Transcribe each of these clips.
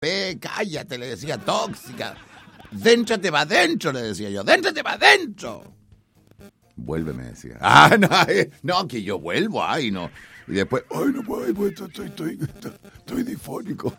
cállate, le decía, tóxica. Déntrate para adentro, le decía yo, déntrate para adentro. Vuelve, me decía. No, que yo vuelvo, no. Y después, no puedo, estoy difónico.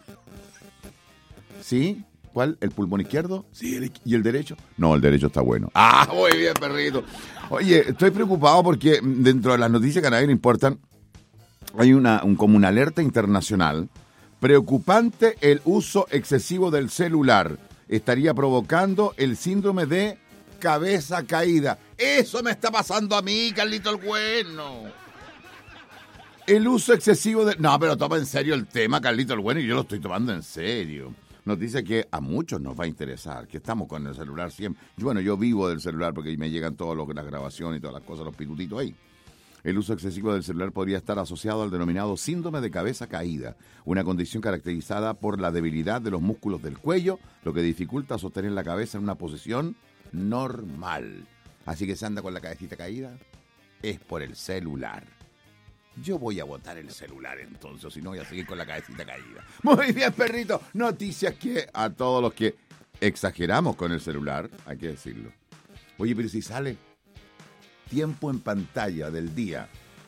¿Sí? ¿Cuál? ¿El pulmón izquierdo? Sí. ¿Y el derecho? No, el derecho está bueno. Muy bien, perrito. Oye, estoy preocupado porque dentro de las noticias que a nadie le importan, hay como una alerta internacional. Preocupante el uso excesivo del celular. Estaría provocando el síndrome de cabeza caída. Eso me está pasando a mí, Carlito el Bueno. El uso excesivo de... No, pero toma en serio el tema, Carlito el Bueno, y yo lo estoy tomando en serio. Nos dice que a muchos nos va a interesar, que estamos con el celular siempre. Yo vivo del celular porque me llegan todas las grabaciones y todas las cosas, los pitutitos ahí. El uso excesivo del celular podría estar asociado al denominado síndrome de cabeza caída, una condición caracterizada por la debilidad de los músculos del cuello, lo que dificulta sostener la cabeza en una posición normal. Así que se anda con la cabecita caída, es por el celular. Yo voy a botar el celular entonces, o si no voy a seguir con la cabecita caída. Muy bien, perrito. Noticias que a todos los que exageramos con el celular, hay que decirlo. Oye, pero si sale tiempo en pantalla del día,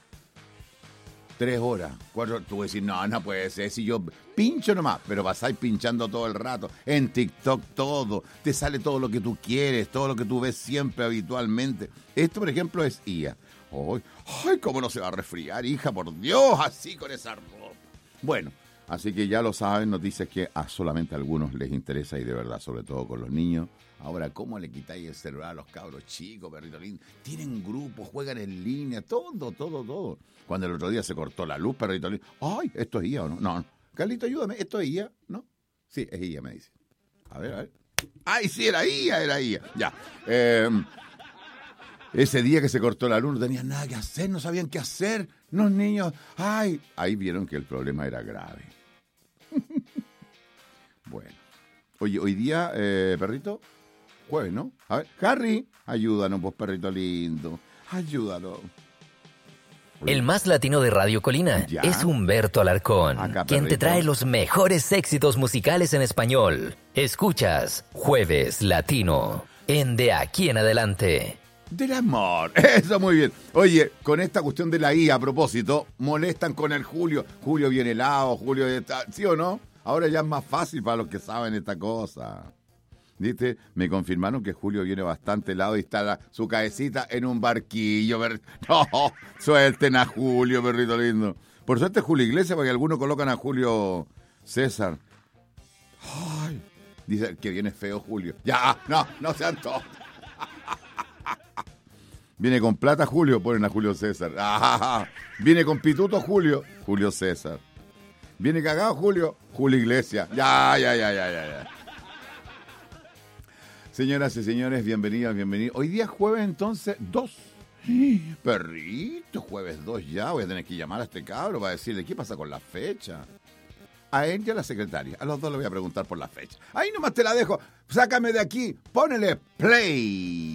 3 horas, 4, tú vas a decir, no puede ser, si yo pincho nomás, pero pasáis pinchando todo el rato, en TikTok todo, te sale todo lo que tú quieres, todo lo que tú ves siempre habitualmente. Esto, por ejemplo, es IA. ¡Ay, cómo no se va a resfriar, hija, por Dios, así con esa ropa! Bueno, así que ya lo saben, noticias que a solamente a algunos les interesa y de verdad, sobre todo con los niños. Ahora, ¿cómo le quitáis el celular a los cabros chicos, perrito lindo? Tienen grupos, juegan en línea, todo. Cuando el otro día se cortó la luz, perrito lindo, ¡ay, esto es IA o no! No, Carlito, ayúdame, ¿esto es IA? ¿No? Sí, es IA, me dice. A ver. ¡Ay, sí, era IA! Ya. Ese día que se cortó la luz no tenían nada que hacer, no sabían qué hacer. Los niños, ahí vieron que el problema era grave. Bueno. Oye, hoy día, perrito, jueves, ¿no? A ver, Harry, ayúdanos, pues, perrito lindo. Ayúdanos. El más latino de Radio Colina es Humberto Alarcón, quien te trae los mejores éxitos musicales en español. Escuchas Jueves Latino en De Aquí en Adelante. Del amor, eso muy bien. Oye, con esta cuestión de la IA, a propósito, molestan con el Julio. Julio viene helado, Julio está, ¿sí o no? Ahora ya es más fácil para los que saben esta cosa. ¿Viste? Me confirmaron que Julio viene bastante helado y está su cabecita en un barquillo. No, suelten a Julio, perrito lindo. Por suerte Julio Iglesias, porque algunos colocan a Julio César. Ay, dice que viene feo Julio. Ya, no sean todos. Viene con plata Julio, ponen a Julio César. Viene con pituto Julio César. Viene cagado Julio Iglesias. Ya. Señoras y señores, bienvenidos. Hoy día es jueves, entonces, 2. Perrito, jueves 2 ya. Voy a tener que llamar a este cabro para decirle qué pasa con la fecha. A él y a la secretaria. A los dos le voy a preguntar por la fecha. Ahí nomás te la dejo. Sácame de aquí. Ponele play.